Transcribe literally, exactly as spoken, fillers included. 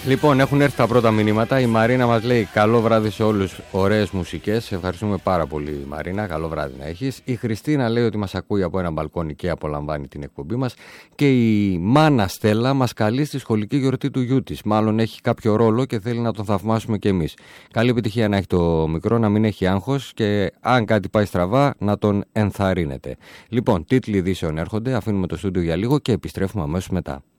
Λοιπόν, έχουν έρθει τα πρώτα μηνύματα. Η Μαρίνα μας λέει καλό βράδυ σε όλους, ωραίες μουσικές. Σε ευχαριστούμε πάρα πολύ, Μαρίνα. Καλό βράδυ να έχεις. Η Χριστίνα λέει ότι μας ακούει από ένα μπαλκόνι και απολαμβάνει την εκπομπή μας. Και η Μάνα Στέλλα μας καλεί στη σχολική γιορτή του γιού της. Μάλλον έχει κάποιο ρόλο και θέλει να τον θαυμάσουμε κι εμείς. Καλή επιτυχία να έχει το μικρό, να μην έχει άγχος και αν κάτι πάει στραβά να τον ενθαρρύνετε. Λοιπόν, τίτλοι ειδήσεων έρχονται. Αφήνουμε το στούντιο για λίγο και επιστρέφουμε αμέσως μετά.